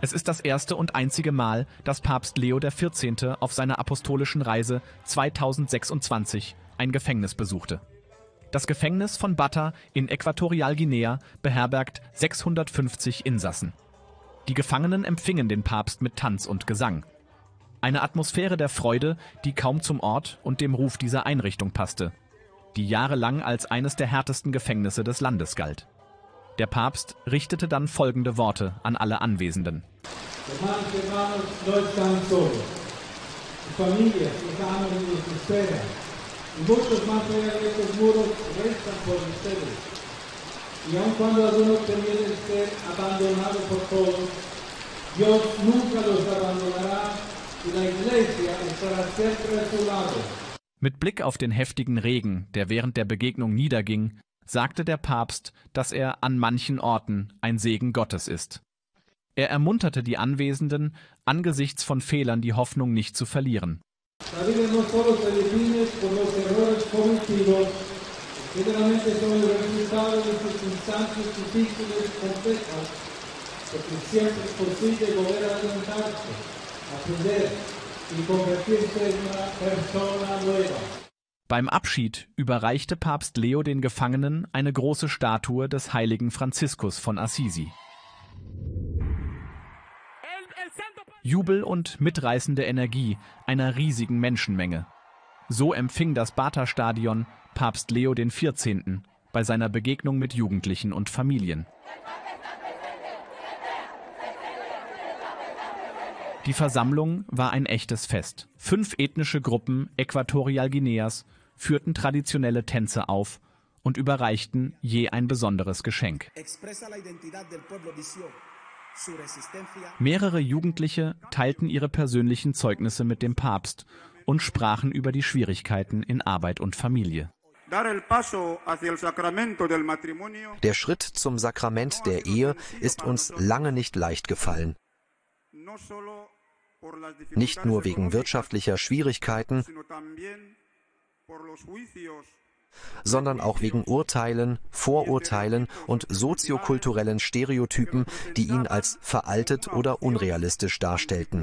Es ist das erste und einzige Mal, dass Papst Leo XIV. Auf seiner apostolischen Reise 2026 ein Gefängnis besuchte. Das Gefängnis von Bata in Äquatorialguinea beherbergt 650 Insassen. Die Gefangenen empfingen den Papst mit Tanz und Gesang. Eine Atmosphäre der Freude, die kaum zum Ort und dem Ruf dieser Einrichtung passte, die jahrelang als eines der härtesten Gefängnisse des Landes galt. Der Papst richtete dann folgende Worte an alle Anwesenden. Mit Blick auf den heftigen Regen, der während der Begegnung niederging, sagte der Papst, dass er an manchen Orten ein Segen Gottes ist. Er ermunterte die Anwesenden, angesichts von Fehlern die Hoffnung nicht zu verlieren. Beim Abschied überreichte Papst Leo den Gefangenen eine große Statue des heiligen Franziskus von Assisi. Jubel und mitreißende Energie einer riesigen Menschenmenge. So empfing das Bata-Stadion Papst Leo XIV. Bei seiner Begegnung mit Jugendlichen und Familien. Die Versammlung war ein echtes Fest. 5 ethnische Gruppen Äquatorialguineas führten traditionelle Tänze auf und überreichten je ein besonderes Geschenk. Mehrere Jugendliche teilten ihre persönlichen Zeugnisse mit dem Papst und sprachen über die Schwierigkeiten in Arbeit und Familie. Der Schritt zum Sakrament der Ehe ist uns lange nicht leicht gefallen. Nicht nur wegen wirtschaftlicher Schwierigkeiten, sondern auch wegen Urteilen, Vorurteilen und soziokulturellen Stereotypen, die ihn als veraltet oder unrealistisch darstellten.